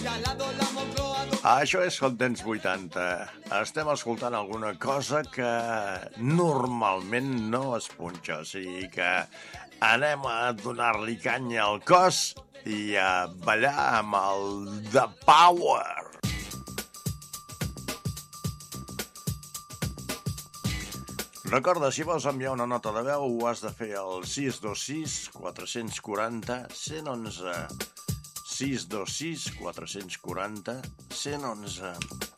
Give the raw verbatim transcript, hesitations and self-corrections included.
Això és Hot Dance vuitanta. Estem escoltant alguna cosa que normalment no es punxa, o sigui que anem a donar-li canya al cos i a ballar amb el The Power. Recorda, si vols enviar una nota de veu, ho has de fer al sis dos sis quatre quatre zero cent onze. sis dos sis quatre quatre zero cent onze.